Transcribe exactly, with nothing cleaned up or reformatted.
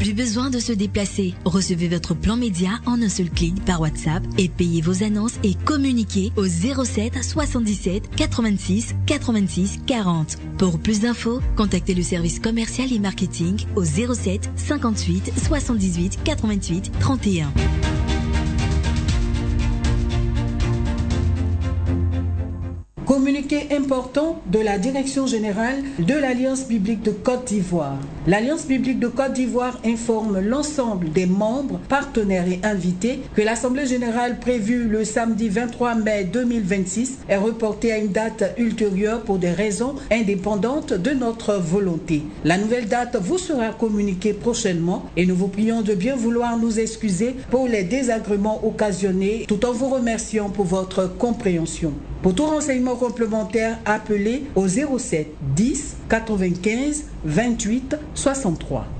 Plus besoin de se déplacer. Recevez votre plan média en un seul clic par WhatsApp et payez vos annonces et communiquez au zéro sept soixante-dix-sept quatre-vingt-six quatre-vingt-six quarante. Pour plus d'infos, contactez le service commercial et marketing au zéro sept cinquante-huit soixante-dix-huit quatre-vingt-huit trente et un. Communiqué important de la Direction générale de l'Alliance biblique de Côte d'Ivoire. L'Alliance biblique de Côte d'Ivoire informe l'ensemble des membres, partenaires et invités que l'Assemblée générale prévue le samedi vingt-trois mai deux mille vingt-six est reportée à une date ultérieure pour des raisons indépendantes de notre volonté. La nouvelle date vous sera communiquée prochainement et nous vous prions de bien vouloir nous excuser pour les désagréments occasionnés tout en vous remerciant pour votre compréhension. Pour tout renseignement complémentaire, appelez au zéro sept dix quatre-vingt-quinze vingt-huit soixante-trois.